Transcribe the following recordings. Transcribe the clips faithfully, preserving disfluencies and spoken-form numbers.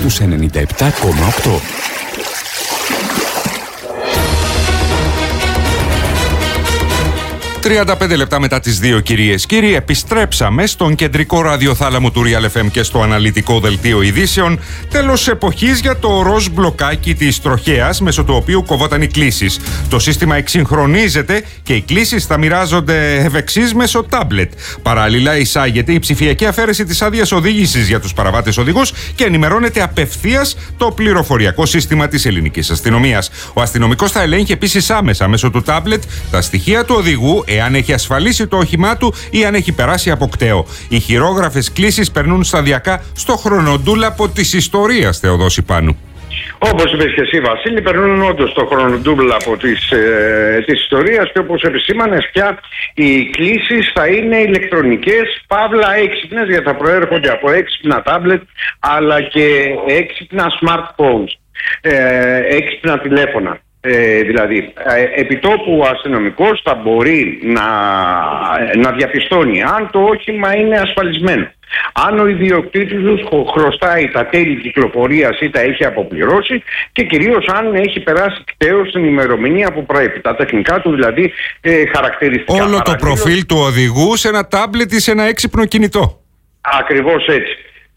στους ενενήντα επτά κόμμα οκτώ. τριάντα πέντε λεπτά μετά τις δύο, κυρίες κύριοι, επιστρέψαμε στον κεντρικό ραδιοθάλαμο του Real εφ εμ και στο αναλυτικό δελτίο ειδήσεων. Τέλος εποχής για το ροζ μπλοκάκι της τροχέας, μέσω του οποίου κοβόταν οι κλήσεις. Το σύστημα εξυγχρονίζεται και οι κλήσεις θα μοιράζονται ευεξής μέσω τάμπλετ. Παράλληλα, εισάγεται η ψηφιακή αφαίρεση της άδειας οδήγησης για τους παραβάτες οδηγούς και ενημερώνεται απευθείας το πληροφοριακό σύστημα της ελληνικής αστυνομίας. Ο αστυνομικός θα ελέγχει επίσης άμεσα μέσω του τάμπλετ τα στοιχεία του οδηγού, εάν έχει ασφαλίσει το όχημά του ή αν έχει περάσει από κταίο. Οι χειρόγραφες κλήσεις περνούν σταδιακά στο χρονοτούλαπο της ιστορίας, Θεοδόση Πάνου. Όπως είπες και εσύ, Βασίλη, περνούν όντως το χρονοτούλαπο της, ε, της ιστορίας και όπως επισήμανες πια, οι κλήσεις θα είναι ηλεκτρονικές, παύλα έξυπνες, γιατί θα προέρχονται από έξυπνα τάμπλετ αλλά και έξυπνα smartphones, ε, έξυπνα τηλέφωνα. Ε, δηλαδή, ε, επιτόπου ο αστυνομικός θα μπορεί να, να διαπιστώνει αν το όχημα είναι ασφαλισμένο, αν ο ιδιοκτήτης του χρωστάει τα τέλη κυκλοφορίας ή τα έχει αποπληρώσει και κυρίως αν έχει περάσει κταίο στην ημερομηνία που πρέπει. Τα τεχνικά του δηλαδή ε, χαρακτηριστικά. Όλο το προφίλ του οδηγού σε ένα τάμπλετ ή σε ένα έξυπνο κινητό. Ακριβώς έτσι.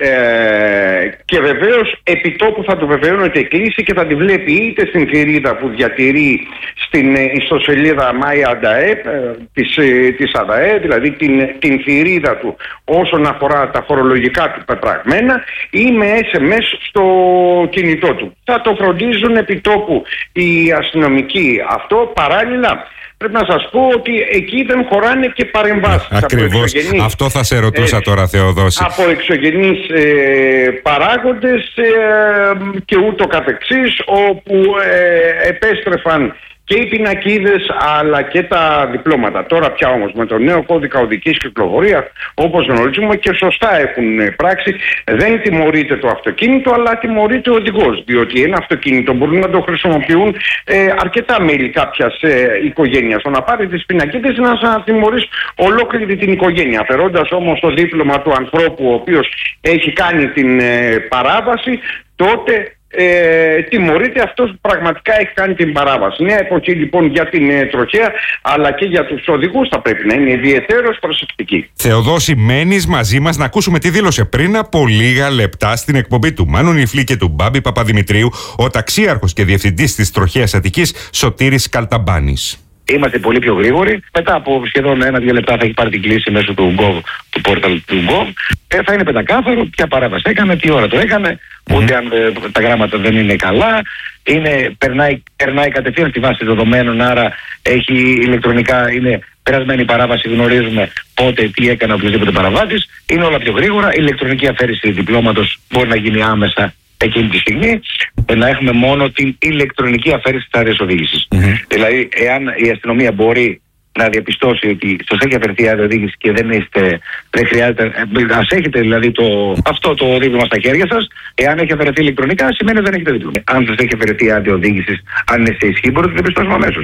Ε, και βεβαίως επιτόπου θα του βεβαιώνεται η κλήση και θα τη βλέπει είτε στην θηρίδα που διατηρεί στην ιστοσελίδα MyAdaE της, της ΑΔΑΕ, δηλαδή την, την θηρίδα του όσον αφορά τα φορολογικά του πεπραγμένα, ή με ες εμ ες στο κινητό του. Θα το φροντίζουν επιτόπου οι αστυνομικοί αυτό. Παράλληλα, πρέπει να σας πω ότι εκεί δεν χωράνε και παρεμβάσεις. Ακριβώς. Αυτό θα σε ρωτούσα ε, τώρα, Θεοδόση. Από εξωγενείς ε, παράγοντες ε, και ούτω καθεξής, όπου ε, επέστρεφαν και οι πινακίδες αλλά και τα διπλώματα. Τώρα πια όμως με το νέο κώδικα οδικής κυκλοφορίας, όπως γνωρίζουμε και σωστά έχουν πράξει, δεν τιμωρείται το αυτοκίνητο αλλά τιμωρείται ο οδηγός. Διότι ένα αυτοκίνητο μπορούν να το χρησιμοποιούν ε, αρκετά μέλη κάποιας ε, οικογένειας. Το να πάρει τις πινακίδες είναι να τιμωρείς ολόκληρη την οικογένεια. Αφαιρώντας όμως το δίπλωμα του ανθρώπου ο οποίος έχει κάνει την ε, παράβαση, τότε Ε, τιμωρείται αυτός που πραγματικά έχει κάνει την παράβαση. Νέα εποχή λοιπόν για την ε, τροχέα αλλά και για τους οδηγούς θα πρέπει να είναι ιδιαιτέρως προσεκτικοί. Θεοδόση, μένεις μαζί μας να ακούσουμε τι δήλωσε πριν από λίγα λεπτά στην εκπομπή του Μάνου Νιφλή και του Μπάμπη Παπαδημητρίου ο ταξίαρχος και διευθυντής της τροχέας Αττικής Σωτήρης Καλταμπάνης. Είμαστε πολύ πιο γρήγοροι. Μετά από σχεδόν ένα-δύο λεπτά θα έχει πάρει την κλήση μέσω του Gov, του πόρταλ του Gov. Ε, θα είναι πεντακάθαρο ποια παράβαση έκανε, τι ώρα το έκανε, mm. ούτε αν ε, τα γράμματα δεν είναι καλά. Είναι, περνάει, περνάει κατευθείαν στη βάση δεδομένων, άρα έχει ηλεκτρονικά, είναι περασμένη παράβαση, γνωρίζουμε πότε, τι έκανε οποιοδήποτε παραβάτης. Είναι όλα πιο γρήγορα. Η ηλεκτρονική αφαίρεση διπλώματος μπορεί να γίνει άμεσα εκείνη τη στιγμή, να έχουμε μόνο την ηλεκτρονική αφαίρεση της άδειας οδήγησης. Mm-hmm. Δηλαδή, εάν η αστυνομία μπορεί να διαπιστώσει ότι σας έχει αφαιρεθεί η άδεια οδήγηση και δεν είστε, δεν χρειάζεται, ας έχετε δηλαδή το, αυτό το δίπλωμα στα χέρια σας, εάν έχει αφαιρεθεί ηλεκτρονικά, σημαίνει ότι δεν έχετε δίπλωμα. Αν σας έχει αφαιρεθεί η άδεια οδήγησης, αν είναι σε ισχύ, μπορείτε να διαπιστώσουμε αμέσως.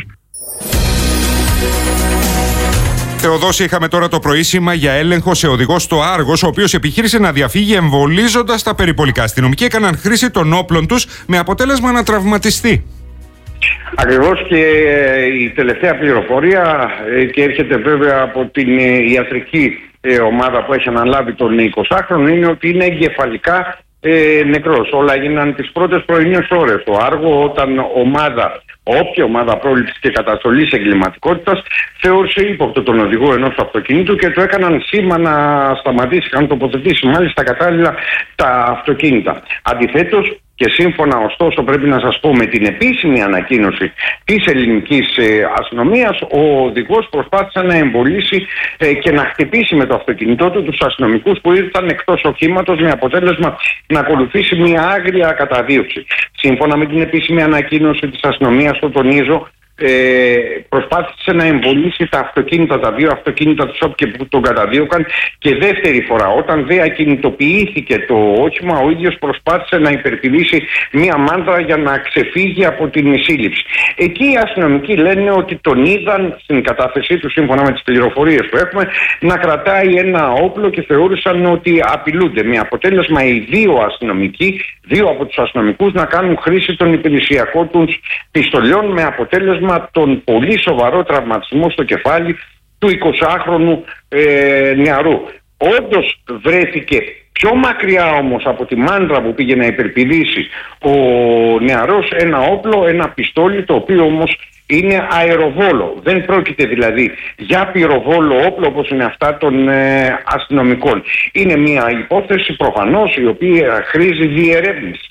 Θεοδόση, είχαμε τώρα το πρωί σήμα για έλεγχο σε οδηγό στο Άργος, ο οποίος επιχείρησε να διαφύγει εμβολίζοντας τα περιπολικά. Αστυνομικοί έκαναν χρήση των όπλων τους με αποτέλεσμα να τραυματιστεί. Ακριβώς, και η τελευταία πληροφορία και έρχεται βέβαια από την ιατρική ομάδα που έχει αναλάβει τον εικοσάχρονο είναι ότι είναι εγκεφαλικά ε, νεκρός. Όλα έγιναν τις πρώτες πρωινές ώρες στο Άργο, όταν ομάδα, όποια ομάδα πρόληψης και καταστολής εγκληματικότητας θεώρησε ύποπτο τον οδηγό ενός αυτοκινήτου και του έκαναν σήμα να σταματήσει, είχαν τοποθετήσει μάλιστα κατάλληλα τα αυτοκίνητα. Αντιθέτως, και σύμφωνα ωστόσο πρέπει να σας πω με την επίσημη ανακοίνωση της ελληνικής ε, αστυνομίας, ο οδηγός προσπάθησε να εμβολήσει ε, και να χτυπήσει με το αυτοκίνητό του τους αστυνομικούς που ήρθαν εκτός οχήματος, με αποτέλεσμα να ακολουθήσει μια άγρια καταδίωξη. Σύμφωνα με την επίσημη ανακοίνωση της αστυνομίας, το τονίζω, ε, προσπάθησε να εμβολήσει τα αυτοκίνητα, τα δύο αυτοκίνητα του ΣΟΠ και που τον καταδίωκαν, και δεύτερη φορά όταν δεν ακινητοποιήθηκε το όχημα, ο ίδιος προσπάθησε να υπερπηδήσει μία μάντρα για να ξεφύγει από την σύλληψη. Εκεί οι αστυνομικοί λένε ότι τον είδαν στην κατάθεσή του, σύμφωνα με τις πληροφορίες που έχουμε, να κρατάει ένα όπλο και θεώρησαν ότι απειλούνται. Με αποτέλεσμα οι δύο αστυνομικοί, δύο από τους αστυνομικούς να κάνουν χρήση των υπηρεσιακών τους πιστολιών, με αποτέλεσμα τον πολύ σοβαρό τραυματισμό στο κεφάλι του εικοσάχρονου ε, νεαρού. Όντως βρέθηκε πιο μακριά όμως από τη μάντρα που πήγε να υπερπηδήσει ο νεαρός ένα όπλο, ένα πιστόλι, το οποίο όμως είναι αεροβόλο. Δεν πρόκειται δηλαδή για πυροβόλο όπλο όπως είναι αυτά των ε, αστυνομικών. Είναι μια υπόθεση προφανώς η οποία χρήζει διερεύνησης.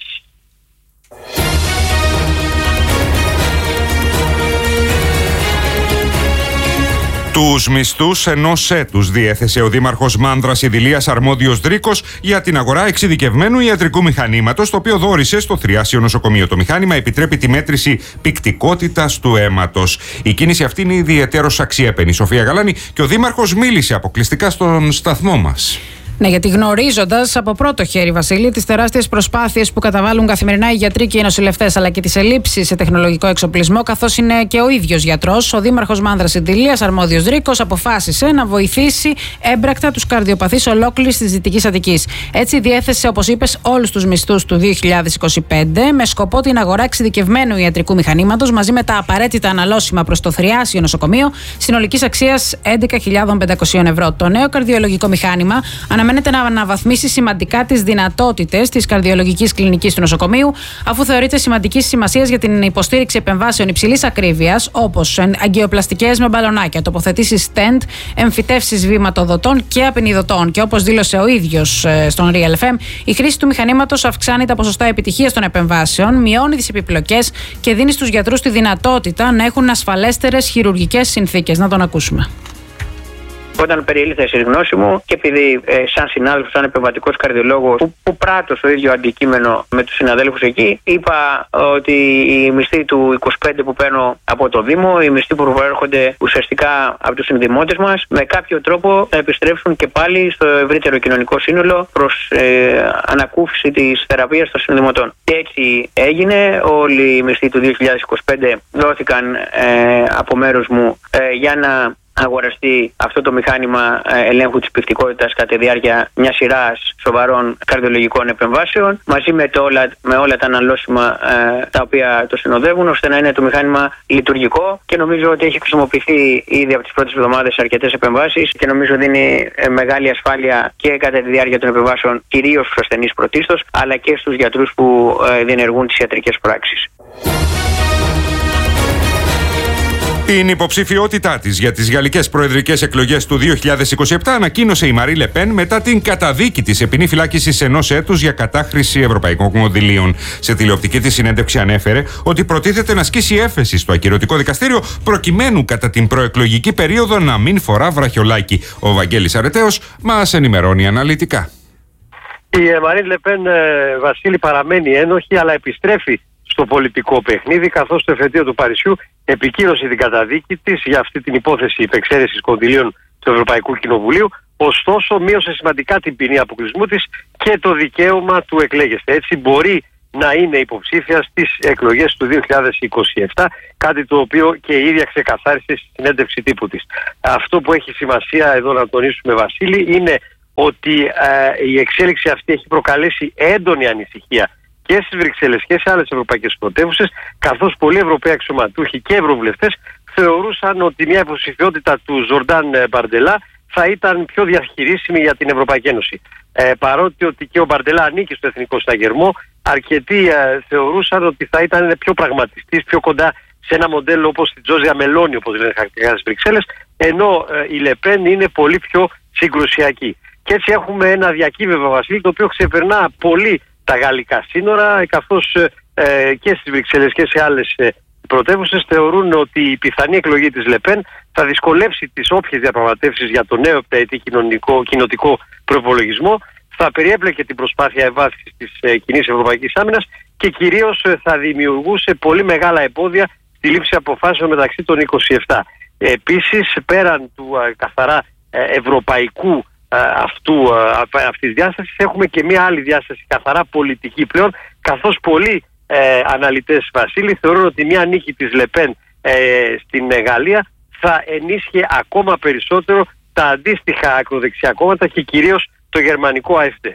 Τους μισθούς ενός έτους διέθεσε ο Δήμαρχος Μάνδρας Ιδηλίας Αρμόδιος Δρίκος για την αγορά εξειδικευμένου ιατρικού μηχανήματος, το οποίο δώρισε στο Θριάσιο Νοσοκομείο. Το μηχάνημα επιτρέπει τη μέτρηση πυκτικότητας του αίματος. Η κίνηση αυτή είναι ιδιαιτέρως αξιέπαινη. Σοφία Γαλάνη, και ο Δήμαρχος μίλησε αποκλειστικά στον σταθμό μας. Ναι, γιατί γνωρίζοντας από πρώτο χέρι, Βασίλη, τις τεράστιες προσπάθειες που καταβάλουν καθημερινά οι γιατροί και οι νοσηλευτές, αλλά και τις ελλείψεις σε τεχνολογικό εξοπλισμό, καθώς είναι και ο ίδιος γιατρός, ο Δήμαρχος Μάνδρας Ιδηλίας Αρμόδιος Δρίκος αποφάσισε να βοηθήσει έμπρακτα τους καρδιοπαθείς ολόκληρης της Δυτικής Αττικής. Έτσι, διέθεσε, όπως είπες, όλους τους μισθούς του δύο χιλιάδες είκοσι πέντε με σκοπό την αγορά εξειδικευμένου ιατρικού μηχανήματος μαζί με τα απαραίτητα αναλώσιμα προς το Θριάσιο Νοσοκομείο συνολικής αξίας έντεκα χιλιάδες πεντακόσια ευρώ. Το νέο καρδιολογικό μηχάνημα αναμένεται να αναβαθμίσει σημαντικά τις δυνατότητες της καρδιολογικής κλινικής του νοσοκομείου, αφού θεωρείται σημαντική σημασία για την υποστήριξη επεμβάσεων υψηλής ακρίβειας, όπως αγκιοπλαστικές με μπαλονάκια, τοποθετήσεις στεντ, εμφυτεύσεις βηματοδοτών και απεινιδωτών. Και όπως δήλωσε ο ίδιος στον Real εφ εμ, η χρήση του μηχανήματος αυξάνει τα ποσοστά επιτυχίας των επεμβάσεων, μειώνει τις επιπλοκές και δίνει στους γιατρούς τη δυνατότητα να έχουν ασφαλέστερες χειρουργικές συνθήκες. Να τον ακούσουμε. Όταν περιήλθα στη γνώση μου και επειδή ε, σαν συνάδελφος, σαν επεμβατικός καρδιολόγος που, που πράττω στο ίδιο αντικείμενο με τους συναδέλφους εκεί, είπα ότι οι μισθοί του είκοσι πέντε που παίρνω από το Δήμο, οι μισθοί που προέρχονται ουσιαστικά από τους συνδημότες μας, με κάποιο τρόπο θα επιστρέψουν και πάλι στο ευρύτερο κοινωνικό σύνολο προς ε, ανακούφιση της θεραπείας των συνδημοτών. Και έτσι έγινε. Όλοι οι μισθοί του δύο χιλιάδες είκοσι πέντε δόθηκαν ε, από μέρους μου ε, για να αγοραστεί αυτό το μηχάνημα ελέγχου της πυκτικότητας κατά τη διάρκεια μιας σειράς σοβαρών καρδιολογικών επεμβάσεων, μαζί με, το όλα, με όλα τα αναλώσιμα ε, τα οποία το συνοδεύουν, ώστε να είναι το μηχάνημα λειτουργικό, και νομίζω ότι έχει χρησιμοποιηθεί ήδη από τις πρώτες εβδομάδες σε αρκετές επεμβάσεις και νομίζω δίνει ε, μεγάλη ασφάλεια και κατά τη διάρκεια των επεμβάσεων, κυρίως στους ασθενείς πρωτίστως, αλλά και στους γιατρούς που ε, διενεργούν τις ιατρικές πράξεις. Την υποψηφιότητά της για τις γαλλικές προεδρικές εκλογές του δύο χιλιάδες είκοσι επτά ανακοίνωσε η Μαρί Λε Πεν μετά την καταδίκη της σε ποινή φυλάκισης ενός έτους για κατάχρηση ευρωπαϊκών κονδυλίων. Σε τηλεοπτική της συνέντευξη ανέφερε ότι προτίθεται να ασκήσει έφεση στο ακυρωτικό δικαστήριο προκειμένου κατά την προεκλογική περίοδο να μην φορά βραχιολάκι. Ο Βαγγέλης Αρετέος μας ενημερώνει αναλυτικά. Η Μαρί Λε Πεν, Βασίλη, παραμένει ένοχη, αλλά επιστρέφει στο πολιτικό παιχνίδι, καθώς το εφετείο του Παρισιού επικύρωσε την καταδίκη της για αυτή την υπόθεση υπεξαίρεσης κονδυλίων του Ευρωπαϊκού Κοινοβουλίου. Ωστόσο, μείωσε σημαντικά την ποινή αποκλεισμού της και το δικαίωμα του εκλέγεστε. Έτσι, μπορεί να είναι υποψήφια στις εκλογές του δύο χιλιάδες είκοσι επτά, κάτι το οποίο και η ίδια ξεκαθάρισε στη συνέντευξη τύπου της. Αυτό που έχει σημασία εδώ να τονίσουμε, Βασίλη, είναι ότι ε, η εξέλιξη αυτή έχει προκαλέσει έντονη ανησυχία και στις Βρυξέλλες και σε άλλες ευρωπαϊκές πρωτεύουσες, καθώς πολλοί Ευρωπαίοι αξιωματούχοι και ευρωβουλευτές θεωρούσαν ότι μια υποψηφιότητα του Ζορντάν Μπαρντελά θα ήταν πιο διαχειρίσιμη για την Ευρωπαϊκή Ένωση. Ε, παρότι ότι και ο Μπαρντελά ανήκει στο Εθνικό Συναγερμό, αρκετοί ε, θεωρούσαν ότι θα ήταν πιο πραγματιστής, πιο κοντά σε ένα μοντέλο όπως τη Τζόζια Μελόνι, όπως λένε χαρακτηριστικά στις Βρυξέλλες, ενώ ε, η Λεπέν είναι πολύ πιο συγκρουσιακή. Και έτσι έχουμε ένα διακύβευμα, Βασίλη, το οποίο ξεπερνά πολύ τα γαλλικά σύνορα, καθώς ε, και στις Βρυξέλλες και σε άλλες ε, πρωτεύουσες θεωρούν ότι η πιθανή εκλογή της Λεπέν θα δυσκολεύσει τις όποιες διαπραγματεύσεις για το νέο επταετή κοινοτικό προπολογισμό, θα περιέπλεκε την προσπάθεια ευάθυνσης της ε, κοινής ευρωπαϊκής άμυνας και κυρίως ε, θα δημιουργούσε πολύ μεγάλα εμπόδια στη λήψη αποφάσεων μεταξύ των είκοσι επτά. Επίσης, πέραν του καθαρά ευρωπαϊκού αυτού, αυτής της διάστασης, έχουμε και μια άλλη διάσταση καθαρά πολιτική πλέον, καθώς πολλοί ε, αναλυτές, Βασίλη, θεωρούν ότι μια νίκη της Λεπέν ε, στην Γαλλία θα ενίσχυε ακόμα περισσότερο τα αντίστοιχα ακροδεξιά κόμματα και κυρίως το γερμανικό AfD.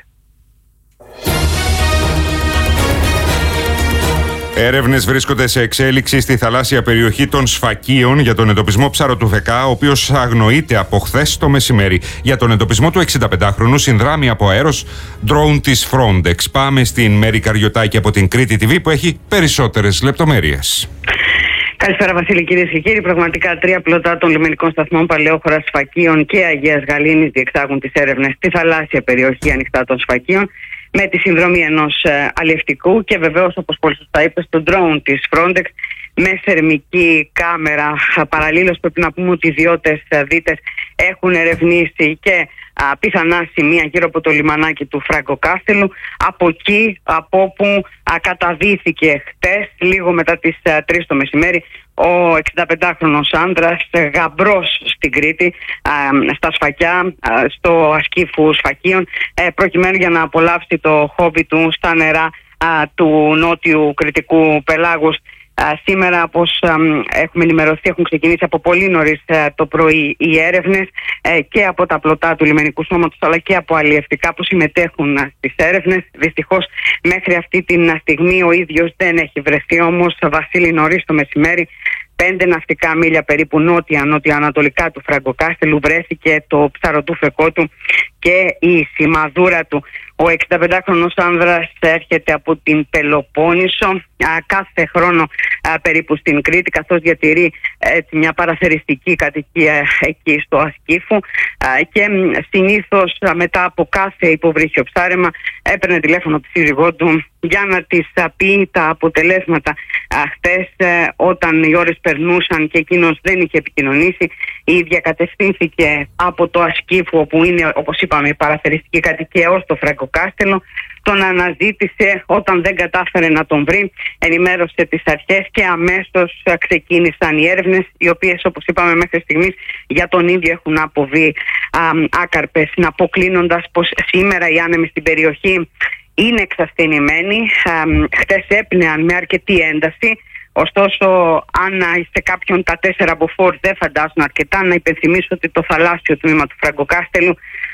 Έρευνες βρίσκονται σε εξέλιξη στη θαλάσσια περιοχή των Σφακίων για τον εντοπισμό ψαροτουφεκά, ο οποίος αγνοείται από χθες το μεσημέρι. Για τον εντοπισμό του εξηνταπεντάχρονου συνδράμει από αέρος ντρόουν της Frontex. Πάμε στην Μέρη Καριωτάκη από την Κρήτη τι βι που έχει περισσότερες λεπτομέρειες. Καλησπέρα, Βασίλη, κυρίες και κύριοι. Πραγματικά, τρία πλωτά των λιμενικών σταθμών Παλαιόχωρας, Σφακίων και Αγίας Γαλήνης διεξάγουν τις έρευνες στη θαλάσσια περιοχή ανοιχτά των Σφακίων, με τη συνδρομή ενός ε, αλλιευτικού και βεβαίως, όπως πολύ σωστά είπες, το drone της Frontex με θερμική κάμερα. Παραλλήλως πρέπει να πούμε ότι οι ιδιώτες δίτες έχουν ερευνήσει και α, πιθανά σημεία γύρω από το λιμανάκι του Φραγκοκάστελου, από εκεί από όπου α, καταδύθηκε χτες, λίγο μετά τις α, τρεις το μεσημέρι, ο εξηνταπεντάχρονος άντρας, γαμπρός στην Κρήτη, α, στα Σφακιά, α, στο ασκήφου Σφακίων, ε, προκειμένου για να απολαύσει το χόμπι του στα νερά α, του νότιου κρητικού πελάγους. Σήμερα, όπως έχουμε ενημερωθεί, έχουν ξεκινήσει από πολύ νωρίς το πρωί οι έρευνες και από τα πλωτά του λιμενικού σώματος, αλλά και από αλλιευτικά που συμμετέχουν στις έρευνες. Δυστυχώς, μέχρι αυτή τη στιγμή ο ίδιος δεν έχει βρεθεί, όμως, Βασίλη, νωρίς το μεσημέρι, πέντε ναυτικά μίλια περίπου νότια-νότια-ανατολικά του Φραγκοκάστελου, βρέθηκε το ψαροτούφεκό του και η σημαδούρα του. Ο εξηνταπεντάχρονος άνδρας έρχεται από την Πελοπόννησο α, κάθε χρόνο α, περίπου στην Κρήτη, καθώς διατηρεί έτσι, μια παραθεριστική κατοικία εκεί στο Ασκήφου α, και συνήθως α, μετά από κάθε υποβρύχιο ψάρεμα έπαιρνε τηλέφωνο από τη σύζυγό του για να της α, πει τα αποτελέσματα. Α, χτες α, όταν οι ώρες περνούσαν και εκείνος δεν είχε επικοινωνήσει, η ίδια κατευθύνθηκε από το Ασκήφου, όπου είναι, όπως είπαμε, η παραθεριστική κατοικία, ως το Φραγκοκάστελο. Τον αναζήτησε, όταν δεν κατάφερε να τον βρει, ενημέρωσε τις αρχές και αμέσως ξεκίνησαν οι έρευνες, οι οποίες, όπως είπαμε, μέχρι στιγμής για τον ίδιο έχουν αποβεί α, άκαρπες, αποκλίνοντας πως σήμερα οι άνεμοι στην περιοχή είναι εξασθενημένοι. Χτες έπνεαν με αρκετή ένταση. Ωστόσο, αν σε κάποιον τα τέσσερα μποφόρ δεν φαντάζουν αρκετά, να υπενθυμίσω ότι το θαλάσσιο τμήμα του Φραγκοκάστελου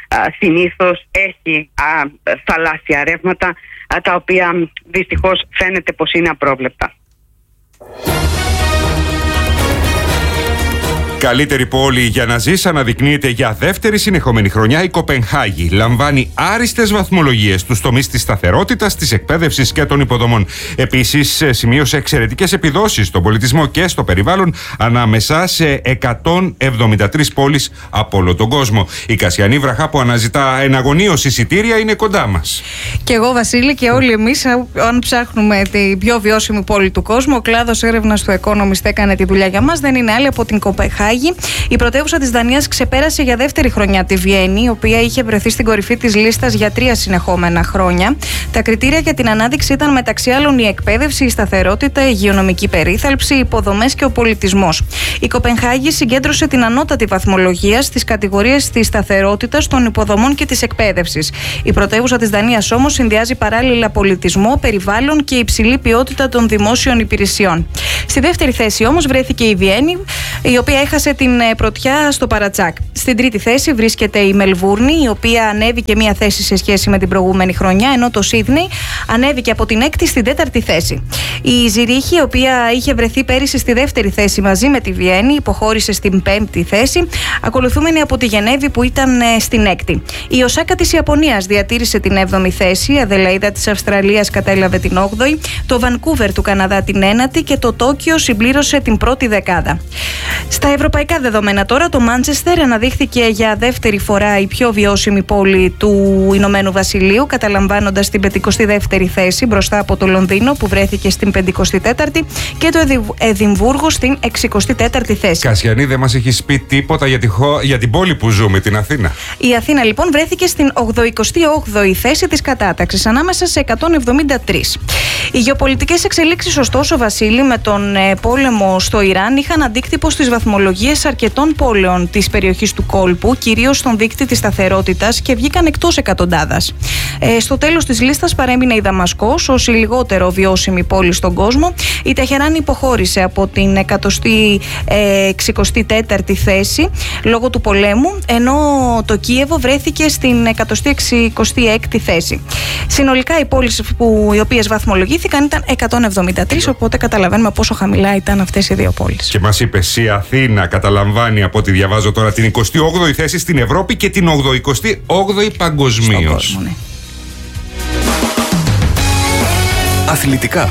συνήθως έχει α, θαλάσσια ρεύματα, α, τα οποία δυστυχώς φαίνεται πως είναι απρόβλεπτα. Καλύτερη πόλη για να ζεις αναδεικνύεται για δεύτερη συνεχόμενη χρονιά η Κοπενχάγη. Λαμβάνει άριστες βαθμολογίες στους τομείς της σταθερότητας, της εκπαίδευσης και των υποδομών. Επίσης, σημείωσε εξαιρετικές επιδόσεις στον πολιτισμό και στο περιβάλλον ανάμεσα σε εκατόν εβδομήντα τρεις πόλεις από όλο τον κόσμο. Η Κασιανή Βραχά, που αναζητά εναγωνίως εισιτήρια, είναι κοντά μας. Και εγώ, Βασίλη, και όλοι εμείς, αν ψάχνουμε την πιο βιώσιμη πόλη του κόσμου, ο κλάδος έρευνας του Economist έκανε τη δουλειά για μας. Δεν είναι άλλη από την Κοπενχάγη. Η πρωτεύουσα της Δανίας ξεπέρασε για δεύτερη χρονιά τη Βιέννη, η οποία είχε βρεθεί στην κορυφή της λίστας για τρία συνεχόμενα χρόνια. Τα κριτήρια για την ανάδειξη ήταν μεταξύ άλλων η εκπαίδευση, η σταθερότητα, η υγειονομική περίθαλψη, οι υποδομές και ο πολιτισμός. Η Κοπενχάγη συγκέντρωσε την ανώτατη βαθμολογία στις κατηγορίες της σταθερότητας, των υποδομών και της εκπαίδευσης. Η πρωτεύουσα της Δανίας όμως συνδυάζει παράλληλα πολιτισμό, περιβάλλον και υψηλή ποιότητα των δημόσιων υπηρεσιών. Στη δεύτερη θέση όμως βρέθηκε η Βιέννη, η οποία έχασε την πρωτιά στο παρατσάκ. Στην τρίτη θέση βρίσκεται η Μελβούρνη, η οποία ανέβηκε μία θέση σε σχέση με την προηγούμενη χρονιά, ενώ το Σίδνεϊ ανέβηκε από την έκτη στην τέταρτη θέση. Η Ζηρίχη, η οποία είχε βρεθεί πέρυσι στη δεύτερη θέση μαζί με τη Βιέννη, υποχώρησε στην πέμπτη θέση, ακολουθούμενη από τη Γενέβη που ήταν στην έκτη. Η Οσάκα της Ιαπωνίας διατήρησε την έβδομη θέση, η Αδελαΐδα της Αυστραλίας κατέλαβε την όγδοη, το Βανκούβερ του Καναδά την ένατη και το Τόκιο συμπλήρωσε την πρώτη δεκάδα. Στα ευρωπαϊκά δεδομένα τώρα, το Μάντσεστερ αναδείχθηκε για δεύτερη φορά η πιο βιώσιμη πόλη του Ηνωμένου Βασιλείου, καταλαμβάνοντας την πενηκοστή δεύτερη θέση μπροστά από το Λονδίνο που βρέθηκε στην πενηκοστή τέταρτη και το Εδιμβούργο στην εξηκοστή τέταρτη θέση. Κασιανή, δεν μας έχεις πει τίποτα για, τη χω... για την πόλη που ζούμε, την Αθήνα. Η Αθήνα λοιπόν βρέθηκε στην ογδοηκοστή όγδοη θέση της κατάταξης ανάμεσα σε εκατόν εβδομήντα τρεις. Οι γεωπολιτικές εξελίξεις, ωστόσο, Βασίλη, με τον ε, πόλεμο στο Ιράν είχαν αντίκτυπο στις βαθμολογίες αρκετών πόλεων της περιοχής του κόλπου, κυρίως στον δείκτη της σταθερότητας, και βγήκαν εκτός εκατοντάδας. Ε, στο τέλος της λίστας παρέμεινε η Δαμασκός ως η λιγότερο βιώσιμη πόλη στον κόσμο. Η Τεχεράνη υποχώρησε από την εκατοστή εξηκοστή τέταρτη θέση λόγω του πολέμου, ενώ το Κίεβο βρέθηκε στην εκατοστή εξηκοστή έκτη θέση. Συνολικά οι πόλεις που, οι οποίες βαθμολογήθηκαν ήταν εκατόν εβδομήντα τρεις, οπότε καταλαβαίνουμε πόσο χαμηλά ήταν αυτές οι δύο πόλεις. Και μας είπες, η Αθήνα καταλαμβάνει, από ό,τι διαβάζω τώρα, την εικοστή όγδοη θέση στην Ευρώπη και την ογδοηκοστή όγδοη παγκοσμίως. Ναι. Αθλητικά.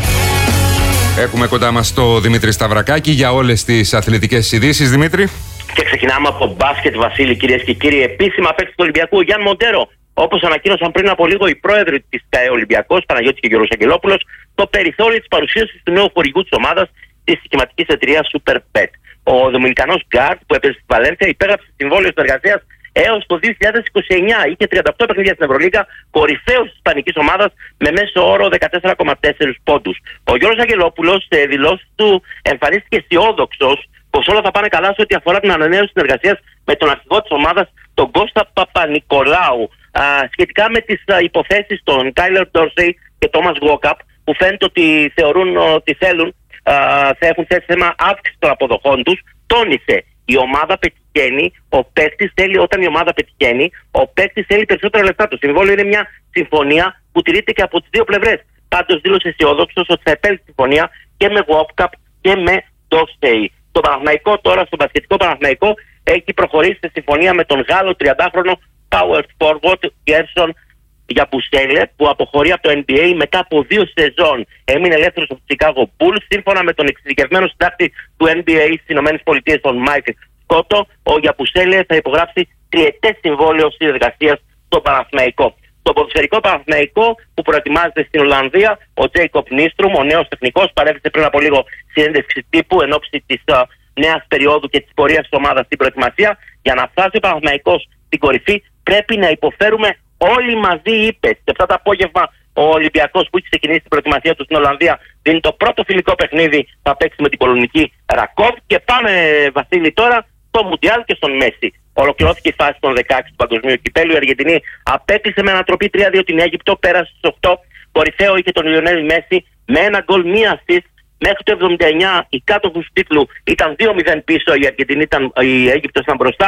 Έχουμε κοντά μας το Δημήτρη Σταυρακάκη για όλες τις αθλητικές ειδήσεις. Δημήτρη. Και ξεκινάμε από μπάσκετ, Βασίλη, κυρίες και κύριοι. Επίσημα παίκτη του Ολυμπιακού, ο Γιάνν Μοντέρο. Όπως ανακοίνωσαν πριν από λίγο οι πρόεδροι της ΚΑΕ Ολυμπιακός, Παναγιώτης και Γιώργος Αγγελόπουλος, το περιθώριο της παρουσίασης του νέου χορηγού της ομάδας της στοιχηματικής εταιρείας Superbet. Ο Δομινικανός Γκάρτ, που έπαιζε στη Βαλένθια, υπέγραψε συμβόλαιο συνεργασίας έως το δύο χιλιάδες είκοσι εννιά. Είχε τριάντα οκτώ παιχνίδια στην Ευρωλίγα, κορυφαίος της ισπανικής ομάδας με μέσο όρο δεκατέσσερα κόμμα τέσσερα πόντους. Ο Γιώργος Αγγελόπουλος, σε δηλώσεις του, εμφανίστηκε αισιόδοξος πως όλα θα πάνε καλά σε ό,τι αφορά την ανανέωση συνεργασίας με τον αρχηγό της ομάδας, τον Κώστα Παπα-Νικολάου, α, σχετικά με τις α, υποθέσεις των Κάιλερ Ντόρσεϊ και Τόμας Γουόκαπ, που φαίνεται ότι θεωρούν ότι θέλουν, α, θα έχουν θέσει θέμα αύξηση των αποδοχών τους. Τόνισε, η ομάδα πετυχαίνει, ο παίκτης θέλει, όταν η ομάδα πετυχαίνει, ο παίκτης θέλει περισσότερα λεφτά. Το συμβόλαιο είναι μια συμφωνία που τηρείται και από τις δύο πλευρές. Πάντως δήλωσε αισιόδοξος ότι θα επέλθει συμφωνία και με Γουόκαπ και με Ντόρσεϊ. Το Παναθηναϊκό τώρα, στο μπασκετικό Παναθηναϊκό, έχει προχωρήσει σε συμφωνία με τον Γάλλο τριαντάχρονο power forward Γκέρσον Γιαμπουσέλε, που αποχωρεί από το N B A μετά από δύο σεζόν. Έμεινε ελεύθερος από το Chicago Bulls. Σύμφωνα με τον εξειδικευμένο συντάκτη του N B A στις ΗΠΑ, τον Μάικλ Σκότο, ο Γιαμπουσέλε θα υπογράψει τριετές συμβόλαιο συνεργασίας στον Παναθηναϊκό. Το ποδοσφαιρικό Παναθηναϊκό, που προετοιμάζεται στην Ολλανδία, ο Τζέικοπ Νίστρουμ, ο νέος τεχνικός, παρέδωσε πριν από λίγο συνέντευξη τύπου εν ώψη της uh, νέας περίοδου και της πορείας της ομάδας στην προετοιμασία. Για να φτάσει ο Παναθηναϊκός στην κορυφή, πρέπει να υποφέρουμε όλοι μαζί, είπε. Και αυτά το απόγευμα ο Ολυμπιακός, που έχει ξεκινήσει την προετοιμασία του στην Ολλανδία, δίνει το πρώτο φιλικό παιχνίδι, θα παίξει με την πολωνική Ρακόβ. Και πάμε, Βασίλη, τώρα στο Μουντιάλ και στον Μέση. Ολοκληρώθηκε η φάση των δεκαέξι του Παγκοσμίου Κυπέλλου. Η Αργεντινή απέκλεισε με ανατροπή τρία δύο την Αίγυπτο, πέρασε στους οκτώ. Κορυφαίο είχε τον Λιονέλ Μέση με ένα γκολ, μία assist. Μέχρι το εβδομήντα εννιά οι κάτοχους τίτλου ήταν δύο μηδέν πίσω, η Αργεντινή ήταν, η Αίγυπτος ήταν μπροστά.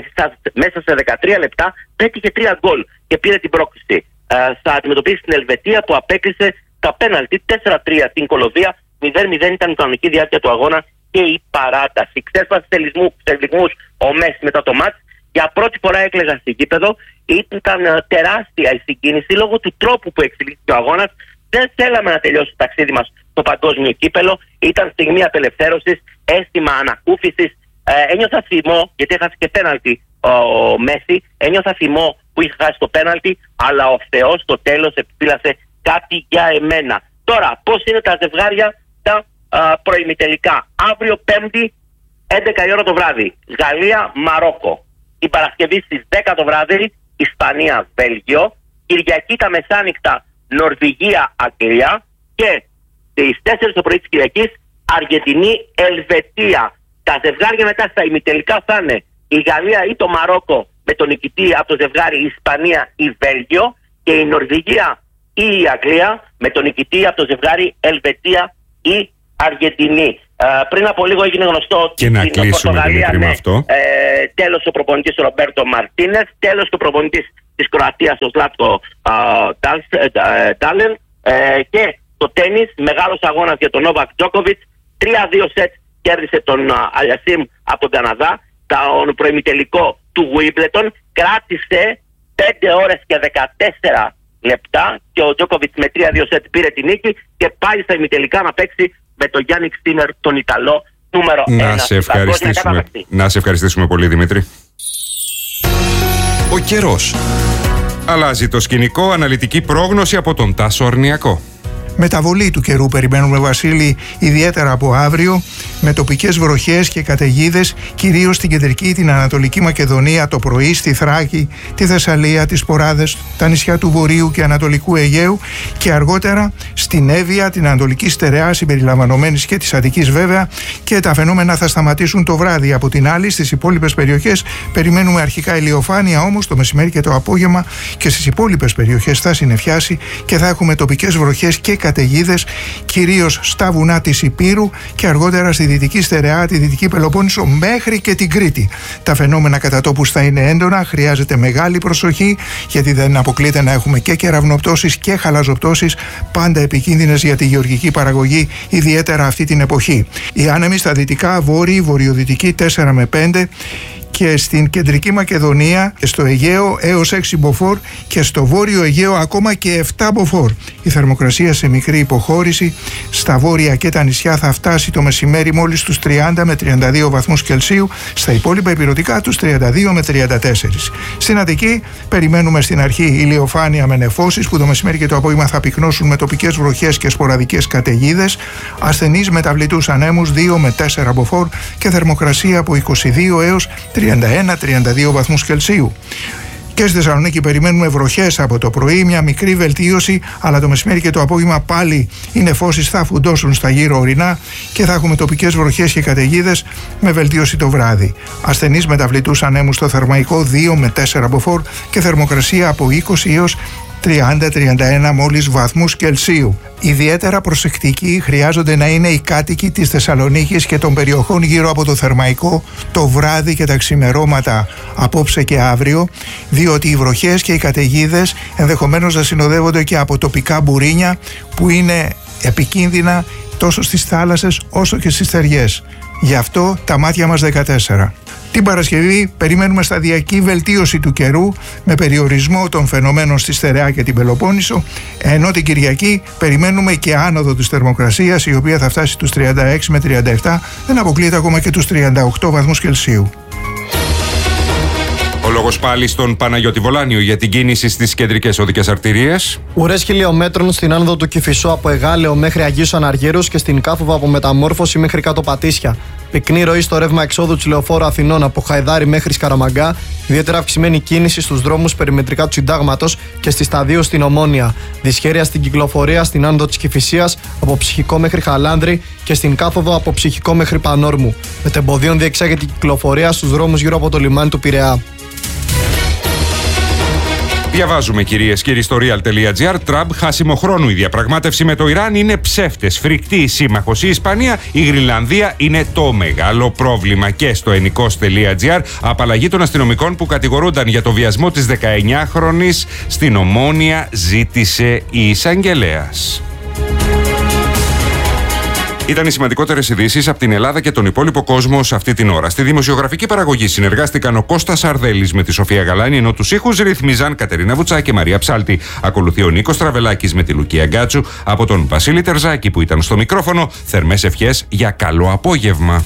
Μέσα σε δεκατρία λεπτά πέτυχε τρία γκολ και πήρε την πρόκληση. Ε, θα αντιμετωπίσει την Ελβετία, που απέκλεισε τα πέναλτι τέσσερα τρία την Κολομβία. μηδέν μηδέν ήταν η κανονική διάρκεια του αγώνα και η παράταση. Ξέσπασε τελισμούς ο Μέση μετά το μάτς. Για πρώτη φορά έκλαιγα στην γήπεδο. Ήταν τεράστια η συγκίνηση λόγω του τρόπου που εξελίχθηκε ο αγώνας. Δεν θέλαμε να τελειώσει το ταξίδι μας στο παγκόσμιο κύπελο. Ήταν στιγμή απελευθέρωσης, αίσθημα ανακούφισης. Ε, ένιωθα θυμό, γιατί έχασε και πέναλτι ο, ο Μέση. Ένιωθα θυμό που είχε χάσει το πέναλτι, αλλά ο Θεός στο τέλος επιφύλασε κάτι για εμένα. Τώρα, πώς είναι τα ζευγάρια τα α, προημιτελικά? Αύριο Πέμπτη, έντεκα η ώρα το βράδυ, Γαλλία-Μαρόκο. Την Παρασκευή στις δέκα το βράδυ, Ισπανία-Βέλγιο. Κυριακή τα μεσάνυχτα, Νορβηγία-Αγγλία. Και στις τέσσερις το πρωί της Κυριακής, Αργεντινή-Ελβετία. Τα ζευγάρια μετά στα ημιτελικά θα είναι η Γαλλία ή το Μαρόκο με τον νικητή από το ζευγάρι Ισπανία ή Βέλγιο, και η Νορβηγία ή η Αγγλία με τον νικητή από το ζευγάρι Ελβετία ή Αργεντινή. Ε, πριν από λίγο έγινε γνωστό ότι και να στην Πορτογαλία με αυτό. Ε, τέλος ο προπονητής ο Ρομπέρτο Μαρτίνεθ, τέλος ο προπονητής της Κροατίας ο Σλάτκο Ντάλεν, ε, και το τένις, μεγάλος αγώνας για τον Νόβακ Τζόκοβιτς. τρία δύο σετ κέρδισε τον Αλιασίμ από τον Καναδά. Τον προημιτελικό του Wimbledon κράτησε πέντε ώρες και δεκατέσσερα λεπτά και ο Τζόκοβιτς με τρία δύο σετ πήρε την νίκη και πάει στα ημιτελικά να παίξει με τον Γιάννικ Στίνερ, τον Ιταλό, νούμερο ένα. Να σε ευχαριστήσουμε. Να σε ευχαριστήσουμε πολύ, Δημήτρη. Ο καιρός. Αλλάζει το σκηνικό, αναλυτική πρόγνωση από τον Τάσο Ορνιακό. Μεταβολή του καιρού περιμένουμε, Βασίλη, ιδιαίτερα από αύριο, με τοπικές βροχές και καταιγίδες, κυρίως στην κεντρική, την Ανατολική Μακεδονία το πρωί, στη Θράκη, τη Θεσσαλία, τις Ποράδες, τα νησιά του Βορείου και Ανατολικού Αιγαίου, και αργότερα στην Εύβοια, την Ανατολική Στερεά συμπεριλαμβανομένης και της Αττικής βέβαια, και τα φαινόμενα θα σταματήσουν το βράδυ. Από την άλλη, στις υπόλοιπες περιοχές περιμένουμε αρχικά ηλιοφάνεια, όμως το μεσημέρι και το απόγευμα και στις υπόλοιπες περιοχές θα συννεφιάσει και θα έχουμε τοπικές βροχές και καταιγίδες, κυρίως στα βουνά της Ηπείρου και αργότερα στη Δυτική Στερεά, τη Δυτική Πελοπόννησο μέχρι και την Κρήτη. Τα φαινόμενα κατά τόπους θα είναι έντονα, χρειάζεται μεγάλη προσοχή, γιατί δεν αποκλείεται να έχουμε και κεραυνοπτώσεις και χαλαζοπτώσεις, πάντα επικίνδυνες για τη γεωργική παραγωγή, ιδιαίτερα αυτή την εποχή. Οι άνεμοι στα δυτικά, βόρειοι, βορειοδυτικοί τέσσερα με πέντε, και στην Κεντρική Μακεδονία και στο Αιγαίο έως έξι μποφόρ και στο Βόρειο Αιγαίο ακόμα και επτά μποφόρ. Η θερμοκρασία σε μικρή υποχώρηση στα βόρεια και τα νησιά θα φτάσει το μεσημέρι μόλις τους τριάντα με τριάντα δύο βαθμούς Κελσίου, στα υπόλοιπα ηπειρωτικά τους τριάντα δύο με τριάντα τέσσερα. Στην Αττική περιμένουμε στην αρχή ηλιοφάνεια με νεφώσεις που το μεσημέρι και το απόγευμα θα πυκνώσουν με τοπικές βροχές και σποραδικές καταιγίδες, ασθενείς μεταβλητούς ανέμους δύο με τέσσερα μποφόρ και θερμοκρασία από είκοσι δύο έως τριάντα ένα με τριάντα δύο βαθμούς Κελσίου. Και στη Θεσσαλονίκη περιμένουμε βροχές από το πρωί, μια μικρή βελτίωση, αλλά το μεσημέρι και το απόγευμα πάλι οι νεφώσεις θα φουντώσουν στα γύρω ορεινά και θα έχουμε τοπικές βροχές και καταιγίδες με βελτίωση το βράδυ. Ασθενείς μεταβλητούς ανέμους στο Θερμαϊκό δύο με τέσσερα μποφόρ και θερμοκρασία από είκοσι έως τριάντα με τριάντα ένα μόλις βαθμούς Κελσίου. Ιδιαίτερα προσεκτικοί χρειάζονται να είναι οι κάτοικοι της Θεσσαλονίκης και των περιοχών γύρω από το Θερμαϊκό το βράδυ και τα ξημερώματα απόψε και αύριο, διότι οι βροχές και οι καταιγίδες ενδεχομένως να συνοδεύονται και από τοπικά μπουρίνια που είναι επικίνδυνα τόσο στις θάλασσες όσο και στις θεριές. Γι' αυτό τα μάτια μας δεκατέσσερα. Την Παρασκευή περιμένουμε σταδιακή βελτίωση του καιρού με περιορισμό των φαινομένων στη Στερεά και την Πελοπόννησο, ενώ την Κυριακή περιμένουμε και άνοδο της θερμοκρασίας, η οποία θα φτάσει στους τριάντα έξι με τριάντα επτά, δεν αποκλείεται ακόμα και τους τριάντα οκτώ βαθμούς Κελσίου. Ο λόγος πάλι στον Παναγιώτη Βολάνιο για την κίνηση στις κεντρικές οδικές αρτηρίες. Ουρές χιλιόμετρων στην άνοδο του Κηφισού από Εγάλεο μέχρι Αγίους Αναργύρους και στην Κάφοβα από Μεταμόρφωση μέχρι κάτω Πατήσια. Πυκνή ροή στο ρεύμα εξόδου του Λεωφόρου Αθηνών από Χαϊδάρη μέχρι Σκαραμαγκά. Ιδιαίτερα αυξημένη κίνηση στους δρόμους περιμετρικά του Συντάγματος και στη Σταδίου στην Ομόνια. Δυσχέρεια στην κυκλοφορία στην άνοδο της Κηφισίας από Ψυχικό μέχρι Χαλάνδρη και στην Κάθοδο από Ψυχικό μέχρι Πανόρμου. Μετεμποδίων διεξάγεται η κυκλοφορία στους δρόμους γύρω από το λιμάνι του Πειραιά. Διαβάζουμε, κυρίες και κύριοι, στο real.gr. Τραμπ, χάσιμο χρόνου. Η διαπραγμάτευση με το Ιράν είναι ψεύτες. Φρικτή σύμμαχος η Ισπανία. Η Γρυλανδία είναι το μεγάλο πρόβλημα. Και στο ενικός.gr. Απαλλαγή των αστυνομικών που κατηγορούνταν για το βιασμό της δεκαεννιάχρονης στην Ομόνια ζήτησε η εισαγγελέας. Ήταν οι σημαντικότερες ειδήσεις από την Ελλάδα και τον υπόλοιπο κόσμο σε αυτή την ώρα. Στη δημοσιογραφική παραγωγή συνεργάστηκαν ο Κώστας Αρδέλης με τη Σοφία Γαλάνη, ενώ τους ήχους ρυθμίζαν Κατερίνα Βουτσά και Μαρία Ψάλτη. Ακολουθεί ο Νίκος Τραβελάκης με τη Λουκία Γκάτσου. Από τον Βασίλη Τερζάκη που ήταν στο μικρόφωνο, θερμές ευχές για καλό απόγευμα.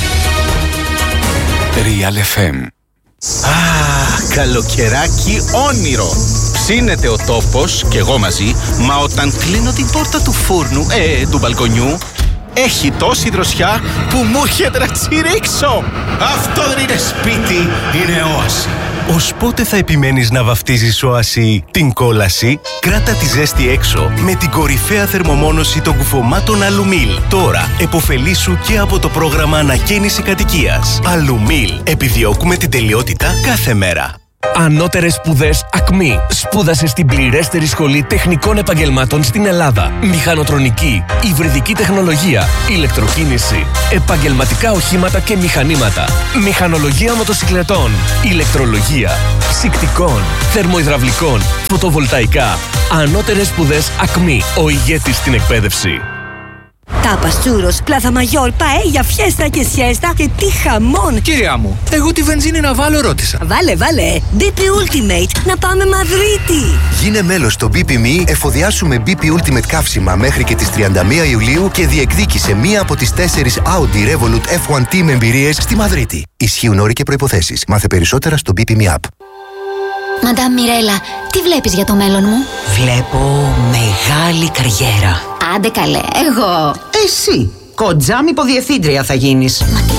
Real εφ εμ. Α, καλοκαιράκι όνειρο. Ψήνεται ο τόπος και εγώ μαζί, μα όταν κλείνω την πόρτα του φούρνου, ε, του μπαλκονιού, έχει τόση δροσιά που μου έρχεται να τσιρίξω. Αυτό δεν είναι σπίτι, είναι όαση. Ως πότε θα επιμένεις να βαφτίζεις όαση την κόλαση? Κράτα τη ζέστη έξω με την κορυφαία θερμομόνωση των κουφωμάτων Αλουμίλ. Τώρα εποφελήσου και από το πρόγραμμα ανακαίνιση κατοικίας. Αλουμίλ. Επιδιώκουμε την τελειότητα κάθε μέρα. Ανώτερες σπουδές ΑΚΜΗ. Σπούδασε στην πληρέστερη σχολή τεχνικών επαγγελμάτων στην Ελλάδα. Μηχανοτρονική, υβριδική τεχνολογία, ηλεκτροκίνηση, επαγγελματικά οχήματα και μηχανήματα, μηχανολογία μοτοσυκλετών, ηλεκτρολογία, ψυκτικών, θερμοϊδραυλικών, φωτοβολταϊκά. Ανώτερες σπουδές ΑΚΜΗ. Ο ηγέτης στην εκπαίδευση. Τάπας, τσούρος, πλάθα μαγιόρ, παέλια, φιέστα και σιέστα και τι χαμόν! Κυρία μου, εγώ τη βενζίνη να βάλω ρώτησα. Βάλε, βάλε! μπι πι Ultimate, να πάμε Μαδρίτη! Γίνε μέλος στο μπι πι εμ ι, εφοδιάσουμε μπι πι Ultimate καύσιμα μέχρι και τις τριάντα μία Ιουλίου και διεκδίκησε μία από τις τέσσερις Audi Revolut εφ ουάν Team εμπειρίες στη Μαδρίτη. Ισχύουν όροι και προϋποθέσεις. Μάθε περισσότερα στο μπι πι εμ ι App. Μαντάμ Μιρέλα, τι βλέπεις για το μέλλον μου? Βλέπω μεγάλη καριέρα. Άντε καλέ, εγώ. Εσύ, κοντζάμ υποδιευθύντρια θα γίνεις. Μα τι